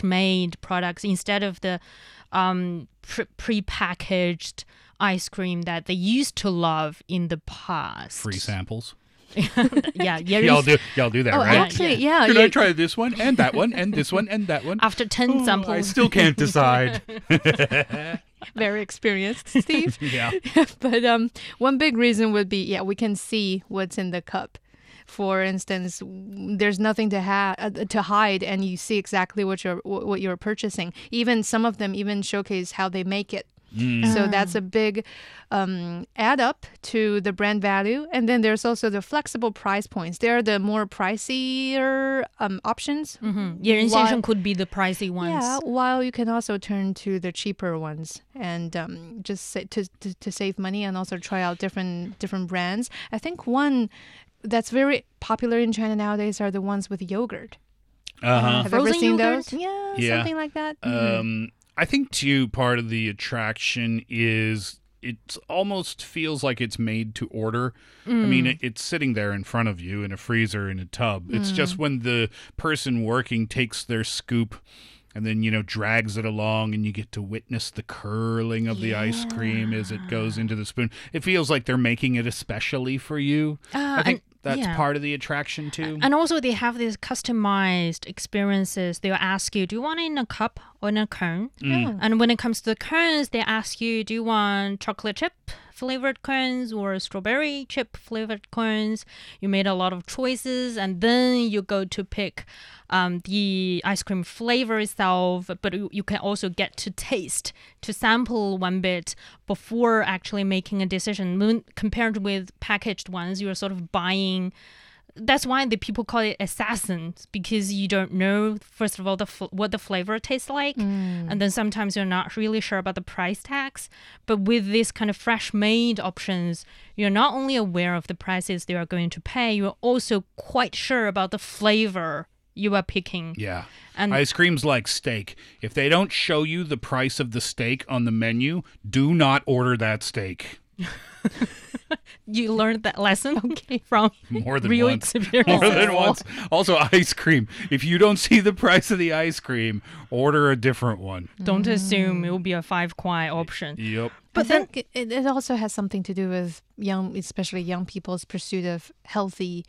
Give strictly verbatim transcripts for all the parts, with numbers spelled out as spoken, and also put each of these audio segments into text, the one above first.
fresh-made products instead of the um, pre- pre-packaged ice cream that they used to love in the past. Free samples. yeah, y'all do y'all do that, oh, right? Actually, yeah. Should yeah. I try this one and that one and this one and that one? After ten Oh, samples. I still can't decide. Very experienced, Steve. Yeah. But um, one big reason would be, yeah, we can see what's in the cup. For instance, there's nothing to ha- uh, to hide, and you see exactly what you're what you're purchasing. Even some of them even showcase how they make it. Mm. So that's a big um, add up to the brand value. And then there's also the flexible price points. They're the more pricier um, options. Mm-hmm. 野人先生 could be the pricey ones. Yeah, while you can also turn to the cheaper ones and um, just sa- to, to to save money and also try out different different brands. I think one that's very popular in China nowadays are the ones with yogurt. Uh-huh. Have you ever Frozen seen yogurt? those? Yeah, Yeah. something like that. Um, I think too part of the attraction is it almost feels like it's made to order. I mean, it, it's sitting there in front of you in a freezer in a tub. It's just when the person working takes their scoop and then, you know, drags it along and you get to witness the curling of the ice cream as it goes into the spoon. It feels like they're making it especially for you. Uh, I think and- that's yeah. part of the attraction too. And also they have these customized experiences. They'll ask you, do you want it in a cup or in a cone? Mm. And when it comes to the cones, they ask you, do you want chocolate chip flavored cones or strawberry chip flavored cones? You made a lot of choices, and then you go to pick um, the ice cream flavor itself, but you, you can also get to taste, to sample one bit before actually making a decision. When- Compared with packaged ones, you're sort of buying. That's why the people call it assassins, because you don't know, first of all, the fl- what the flavor tastes like. And then sometimes you're not really sure about the price tags. But with this kind of fresh made options, you're not only aware of the prices they are going to pay, you're also quite sure about the flavor you are picking. Yeah. And Ice cream's like steak. If they don't show you the price of the steak on the menu, do not order that steak. you learned that lesson from More than real once. experience. More than once. Also, ice cream. If you don't see the price of the ice cream, order a different one. Don't assume it will be a five kwai option. Yep. But I think it, it also has something to do with young, especially young people's pursuit of healthy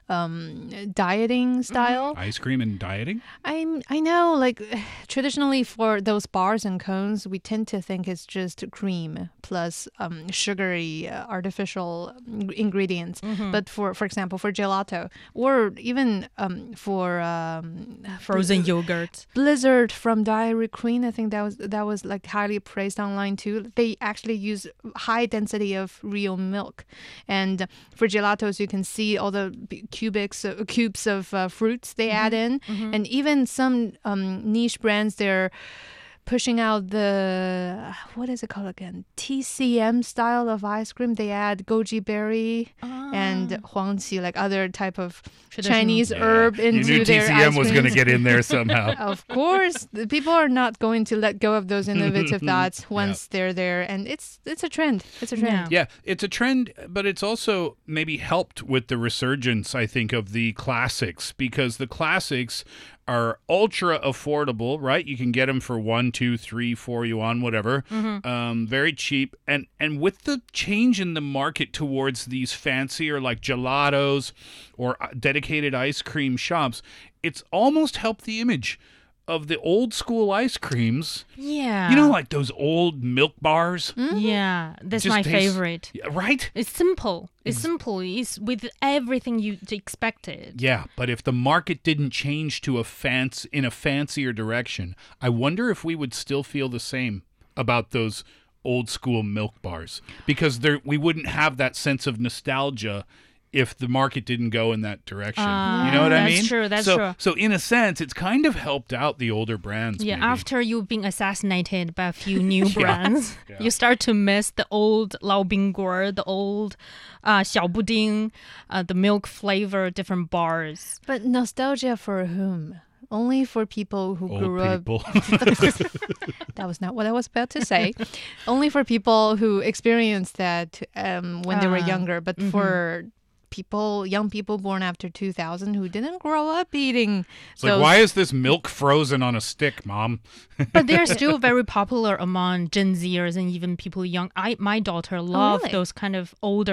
um, dieting style. Ice cream and dieting? I I know, like traditionally for those bars and cones, we tend to think it's just cream plus um, sugary uh, artificial ingredients. But for for example, for gelato or even um, for um, Frozen yogurt. Blizzard from Dairy Queen, I think that was that was like highly praised online too. They actually use high density of real milk, and for gelatos, you can see all the b- cubics uh, cubes of uh, fruits they add in, and even some um, niche brands they're pushing out the what is it called again? T C M style of ice cream. They add goji berry and huangqi, like other type of Traditional. Chinese Yeah. herb You into knew their T C M ice was going to creams. get in there somehow. Of course, the people are not going to let go of those innovative thoughts once they're there, and it's it's a trend. It's a trend. Yeah, it's a trend, but it's also maybe helped with the resurgence, I think, of the classics, because the classics are ultra affordable, right? You can get them for one, two, three, four yuan, whatever. Um, very cheap. And and with the change in the market towards these fancier like gelatos or uh, dedicated ice cream shops, it's almost helped the image of the old school ice creams. Yeah. You know, like those old milk bars? Yeah, that's Just my tastes- favorite. Yeah, right? It's simple. It's simple. It's with everything you expected. Yeah, but if the market didn't change to a fancy in a fancier direction, I wonder if we would still feel the same about those old school milk bars, because there we wouldn't have that sense of nostalgia if the market didn't go in that direction. Ah, you know what I that's mean? true, that's so, true. So in a sense, it's kind of helped out the older brands. Yeah, maybe. after you've been assassinated by a few new Yeah. brands, Yeah. you start to miss the old Lao Bingguo, the old uh, Xiao Buding, uh, the milk flavor, different bars. But nostalgia for whom? Only for people who Old grew up. people. That was not what I was about to say. Only for people who experienced that um, when they were Ah, younger. But for people, young people born after two thousand who didn't grow up eating. It's like, why is this milk frozen on a stick, Mom? But they're still very popular among Gen Zers and even people young. I my daughter loved really? those kind of older